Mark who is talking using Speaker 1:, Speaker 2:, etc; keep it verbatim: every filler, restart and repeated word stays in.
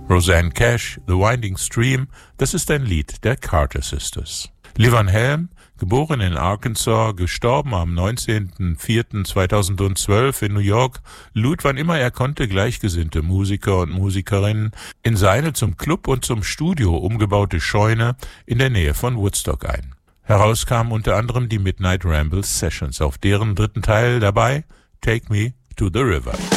Speaker 1: Rosanne Cash, The Winding Stream, das ist ein Lied der Carter Sisters. Levon Helm, geboren in Arkansas, gestorben am neunzehnten vierten zweitausendzwölf in New York, lud, wann immer er konnte, gleichgesinnte Musiker und Musikerinnen in seine zum Club und zum Studio umgebaute Scheune in der Nähe von Woodstock ein. Heraus kamen unter anderem die Midnight Ramble Sessions, auf deren dritten Teil dabei Take Me to the River.